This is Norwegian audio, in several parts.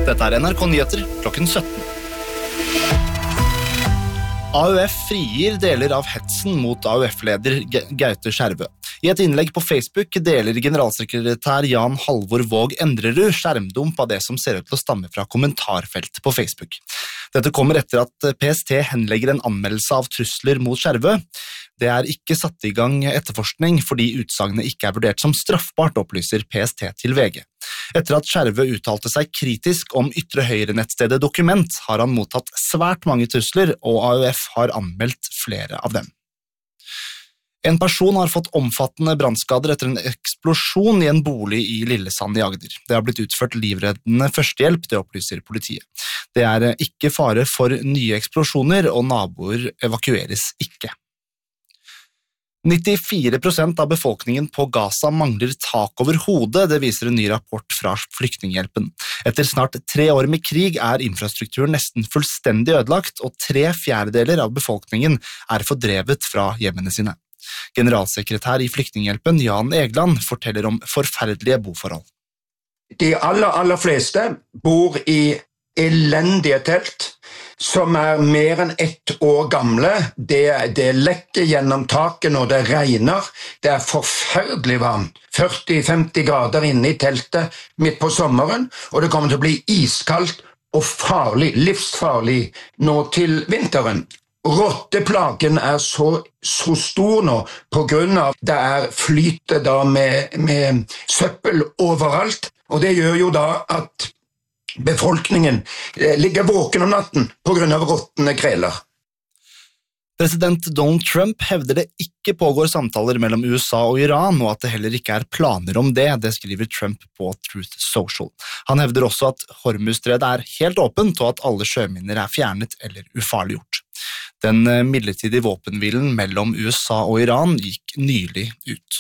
Dette NRK Nyheter klokken 17. AUF frigir deler av hetsen mot AUF-leder Gaute Skjervø. I et innlegg på Facebook deler generalsekretær Jan Halvor Våg Endrerud skjermdump av det som ser ut til å stamme fra kommentarfeltet på Facebook. Dette kommer etter at PST henlegger en anmeldelse av trusler mot Skjervø. Det er ikke satt i gang etterforskning fordi utsagnet ikke er vurdert som straffbart, opplyser PST til VG. Etter at Skjervø uttalte seg kritisk om ytre høyre-nettstedet Dokument, har han mottatt svært mange trusler, og AUF har anmeldt flere av dem. En person har fått omfattende brannskader etter en eksplosjon i en bolig i Lillesand i Agder. Det har blitt utført livreddende førstehjelp, det opplyser politiet. Det er ikke fare for nye eksplosjoner, og naboer evakueres ikke. 94% av befolkningen på Gaza mangler tak over hodet, det viser en ny rapport fra Flyktninghjelpen. Etter snart 3 år med krig er infrastrukturen nesten fullstendig ødelagt, og 3/4 av befolkningen er fordrevet fra hjemmene sine. Generalsekretær i Flyktninghjelpen, Jan Egeland, forteller om forferdelige boforhold. De aller fleste bor i elendige telt, som er mer enn 1 år gamle. Det lekker gjennom taket når det regner. Det er forferdelig varmt. 40-50 grader inne i teltet midt på sommeren, og det kommer til å bli iskaldt og farlig, livsfarlig nå til vinteren. Rotteplagen er så stor nå på grunn av det er flytet da med søppel overalt, og det gjør jo da at befolkningen ligger våken om natten på grunn av råtne kreler. President Donald Trump hevder det ikke pågår samtaler mellom USA og Iran, og at det heller ikke er planer om det, det skriver Trump på Truth Social. Han hevder også at Hormuzstredet er helt åpent, og at alle sjøminner er fjernet eller ufarliggjort. Den midlertidige våpenhvilen mellom USA og Iran gikk nylig ut.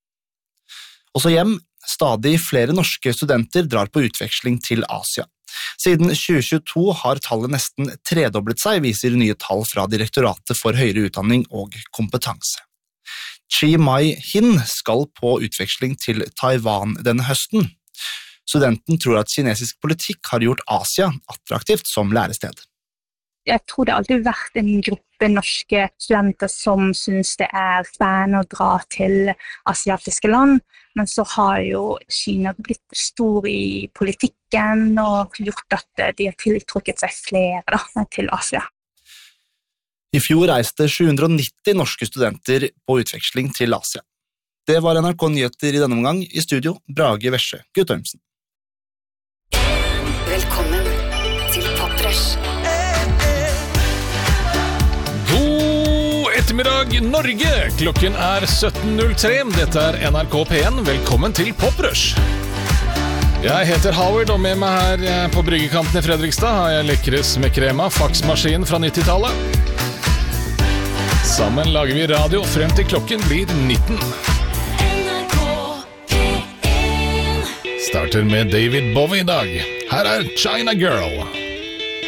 Også hjem. Stadig flere norske studenter drar på utveksling til Asia. Siden 2022 har tallet nesten tredoblet seg, viser nye tall fra Direktoratet for høyere utdanning og kompetanse. Chi Mai Hin skal på utveksling til Taiwan denne høsten. Studenten tror at kinesisk politikk har gjort Asia attraktivt som lærested. Jeg tror det alltid har vært en gruppe norske studenter som synes det er spennende å dra til asiatiske land, men så har jo Kina blitt stor i politikken og gjort at de har tiltrukket seg flere til Asia. I fjor reiste 790 norske studenter på utveksling til Asia. Det var NRK Nyheter i denne omgang. I studio, Brage Vesje Guttormsen. Velkommen til Poprush. Ettermiddag Norge, klokken er 17.03, dette er NRK P1, velkommen til Poprush. Jeg heter Howard, og med meg her på bryggekanten i Fredrikstad har jeg lekre smekkrema, faksmaskin fra 90-tallet. Sammen lager vi radio frem til klokken blir 19. NRK P1 starter med David Bowie i dag. Her er China Girl.